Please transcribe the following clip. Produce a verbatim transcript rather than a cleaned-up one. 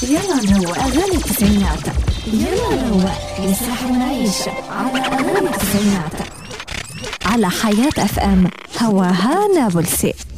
يلا نروق أغاني التسعينات. يلا نروق نسرح ونعيش على أغاني التسعينات على حياة أف أم. هواها نابلسي.